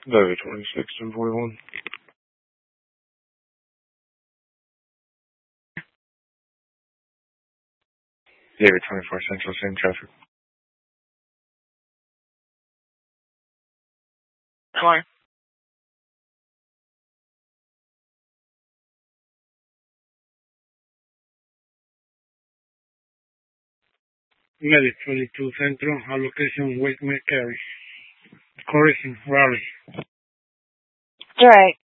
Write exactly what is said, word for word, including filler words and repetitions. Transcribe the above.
David twenty-six and forty-one. David twenty-four Central, same traffic. Hello? Medic twenty-two Central, allocation Wake McCary. Correction, Raleigh. Right.